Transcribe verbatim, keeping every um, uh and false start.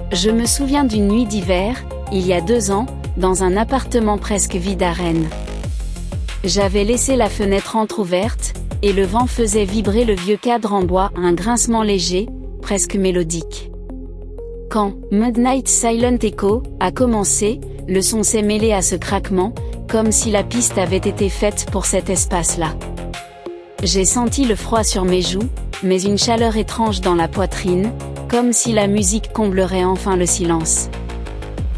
Je me souviens d'une nuit d'hiver, il y a deux ans, dans un appartement presque vide à Rennes. J'avais laissé la fenêtre entr'ouverte, et le vent faisait vibrer le vieux cadre en bois à un grincement léger, presque mélodique. Quand « Midnight Silent Echo » a commencé, le son s'est mêlé à ce craquement, comme si la piste avait été faite pour cet espace-là. J'ai senti le froid sur mes joues, mais une chaleur étrange dans la poitrine, comme si la musique comblerait enfin le silence.